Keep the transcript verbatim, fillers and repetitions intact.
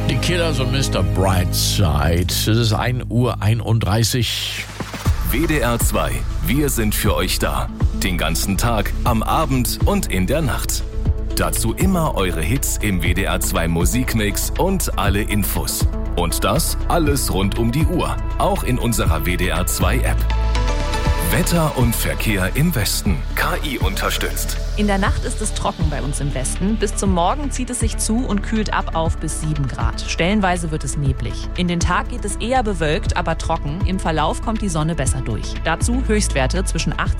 Die Killers und Mister Brightside. Es ist ein Uhr einunddreißig. W D R zwei. Wir sind für euch da. Den ganzen Tag, am Abend und in der Nacht. Dazu immer eure Hits im W D R zwei Musikmix und alle Infos. Und das alles rund um die Uhr. Auch in unserer W D R zwei App. Wetter und Verkehr im Westen. K I unterstützt. In der Nacht ist es trocken bei uns im Westen. Bis zum Morgen zieht es sich zu und kühlt ab auf bis sieben Grad. Stellenweise wird es neblig. In den Tag geht es eher bewölkt, aber trocken. Im Verlauf kommt die Sonne besser durch. Dazu Höchstwerte zwischen achtzehn